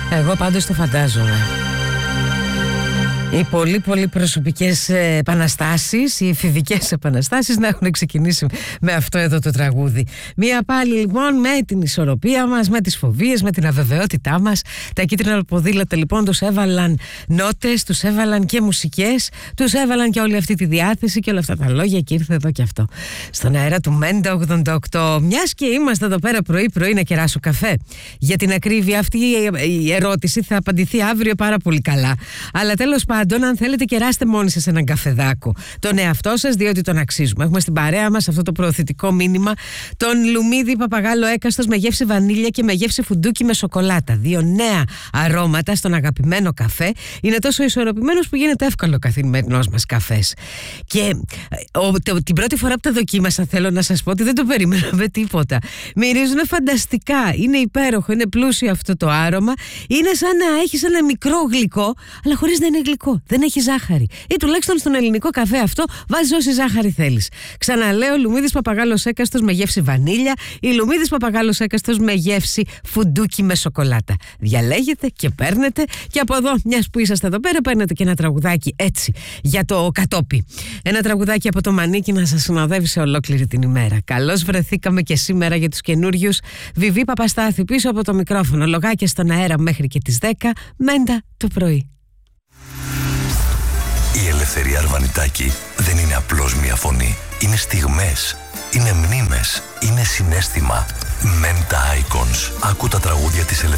Εγώ πάντως το φαντάζομαι. Οι πολύ προσωπικές επαναστάσεις, οι εφηβικές επαναστάσεις να έχουν ξεκινήσει με αυτό εδώ το τραγούδι. Μία πάλι λοιπόν με την ισορροπία μας, με τις φοβίες, με την αβεβαιότητά μας. Τα κίτρινα ποδήλατα λοιπόν τους έβαλαν νότες, τους έβαλαν και μουσικές, τους έβαλαν και όλη αυτή τη διάθεση και όλα αυτά τα λόγια και ήρθε εδώ και αυτό. Στον αέρα του Μέντα 88, μιας και είμαστε εδώ πέρα πρωί να κεράσω καφέ. Για την ακρίβεια αυτή η ερώτηση θα απαντηθεί αύριο πάρα πολύ καλά. Αλλά τέλος πάντων, αν θέλετε, κεράστε μόνοι σας έναν καφεδάκο τον εαυτό σας, διότι τον αξίζουμε. Έχουμε στην παρέα μας αυτό το προωθητικό μήνυμα, τον Λουμίδι Παπαγάλο Έκαστος με γεύση βανίλια και με γεύση φουντούκι με σοκολάτα. Δύο νέα αρώματα στον αγαπημένο καφέ. Είναι τόσο ισορροπημένος που γίνεται εύκολο ο καθημερινός μας καφές. Και την πρώτη φορά που το δοκίμασα, θέλω να σας πω ότι δεν το περίμενα με τίποτα. Μυρίζουν φανταστικά. Είναι υπέροχο, είναι πλούσιο αυτό το άρωμα. Είναι σαν να έχεις ένα μικρό γλυκό, αλλά χωρίς να είναι γλυκό. Δεν έχει ζάχαρη. Ή τουλάχιστον στον ελληνικό καφέ αυτό βάζεις όση ζάχαρη θέλεις. Ξαναλέω, Λουμίδης Παπαγάλος Έκαστος με γεύση βανίλια ή Λουμίδης Παπαγάλος Έκαστος με γεύση φουντούκι με σοκολάτα. Διαλέγετε και παίρνετε, και από εδώ, μιας που είσαστε εδώ πέρα, παίρνετε και ένα τραγουδάκι έτσι για το κατόπι. Ένα τραγουδάκι από το Μανίκι να σας συνοδεύει σε ολόκληρη την ημέρα. Καλώς βρεθήκαμε και σήμερα για τους καινούριους. Βιβί Παπαστάθη πίσω από το μικρόφωνο. Λογάκια στον αέρα μέχρι και τις 10. Μέντα το πρωί. Η Ελευθερία Αρβανιτάκη δεν είναι απλώς μια φωνή. Είναι στιγμές, είναι μνήμες, είναι συναίσθημα. Menta Icons. Άκου τα τραγούδια της Ελευθερίας.